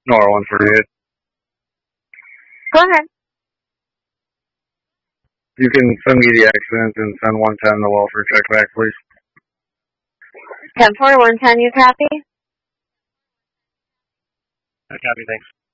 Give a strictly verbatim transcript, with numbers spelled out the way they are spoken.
No R one forty-eight. Go ahead. You can send me the accident and send one ten the welfare check back, please. ten four one ten, you copy? I copy, thanks.